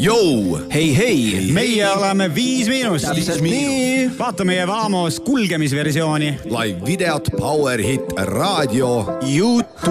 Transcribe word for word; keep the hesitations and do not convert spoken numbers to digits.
Jou! Hei, hei! Meie oleme Viis Miinust. Täpselt nii. Vaata meie Vaamos kulgemisversiooni. Live videot, Power Hit, raadio, YouTube.